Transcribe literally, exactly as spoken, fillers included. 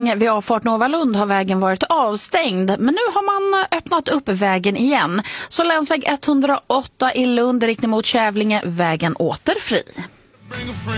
Kävlinge vid avfart Nova Lund har vägen varit avstängd, men nu har man öppnat upp vägen igen. Så länsväg etthundraåtta i Lund riktning mot Kävlinge, vägen återfri.